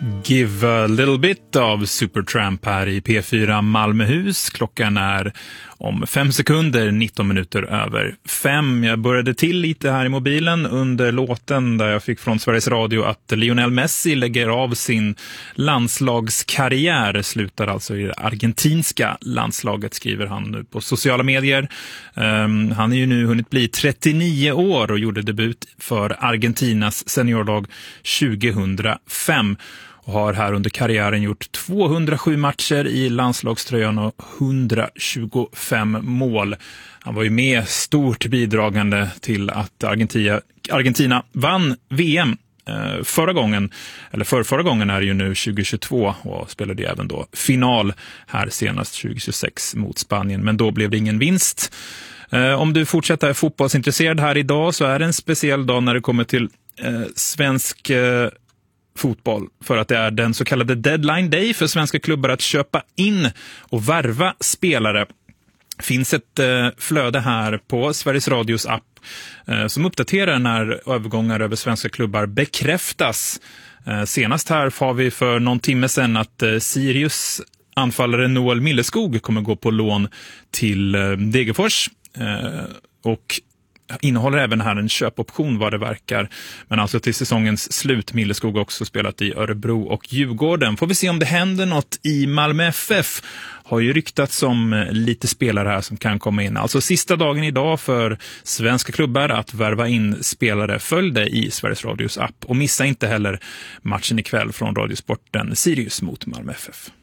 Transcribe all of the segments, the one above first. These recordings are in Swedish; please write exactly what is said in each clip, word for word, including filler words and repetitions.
Give a little bit av Supertramp här i P fyra Malmöhus. Klockan är om fem sekunder, nitton minuter över fem. Jag började till lite här i mobilen under låten där jag fick från Sveriges Radio att Lionel Messi lägger av sin landslagskarriär. Slutar alltså i det argentinska landslaget, skriver han nu på sociala medier. Um, han är ju nu hunnit bli trettionio år och gjorde debut för Argentinas seniorlag tjugohundrafem. Och har här under karriären gjort tvåhundrasju matcher i landslagströjan och hundratjugofem mål. Han var ju med stort bidragande till att Argentina, Argentina vann V M eh, förra gången, eller för förra gången är det ju nu tjugohundratjugotvå, och spelade även då final här senast tjugohundratjugosex mot Spanien, men då blev det ingen vinst. Eh, om du fortsätter är fotbollsintresserad här idag så är det en speciell dag när det kommer till eh, svensk eh, fotboll, för att det är den så kallade deadline day för svenska klubbar att köpa in och värva spelare. Finns ett eh, flöde här på Sveriges Radios app eh, som uppdaterar när övergångar över svenska klubbar bekräftas. Eh, senast här har vi för någon timme sedan att eh, Sirius anfallare Noel Milleskog kommer gå på lån till eh, Degerfors eh, och innehåller även här en köpoption vad det verkar. Men alltså till säsongens slut. Milleskog också spelat i Örebro och Djurgården. Får vi se om det händer något i Malmö F F. Har ju ryktats om lite spelare här som kan komma in. Alltså sista dagen idag för svenska klubbar att värva in spelare. Följ det i Sveriges Radios app. Och missa inte heller matchen ikväll från Radiosporten Sirius mot Malmö F F.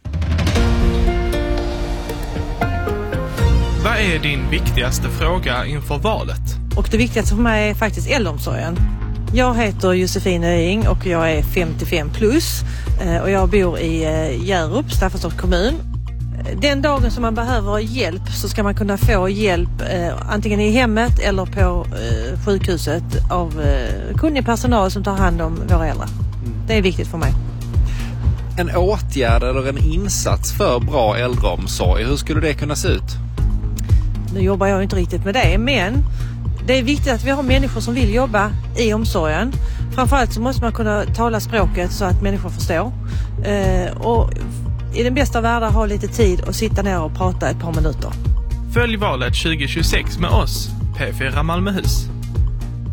Vad är din viktigaste fråga inför valet? Och det viktigaste för mig är faktiskt äldreomsorgen. Jag heter Josefin Öing och jag är femtiofem plus och jag bor i Hjärup, Staffanstorps kommun. Den dagen som man behöver hjälp så ska man kunna få hjälp antingen i hemmet eller på sjukhuset av kunnig personal som tar hand om våra äldre. Det är viktigt för mig. En åtgärd eller en insats för bra äldreomsorg, hur skulle det kunna se ut? Nu jobbar jag inte riktigt med det, men det är viktigt att vi har människor som vill jobba i omsorgen. Framförallt så måste man kunna tala språket så att människor förstår. Eh, och i den bästa världen ha lite tid och sitta ner och prata ett par minuter. Följ valet tjugohundratjugosex med oss, P fyra Malmöhus.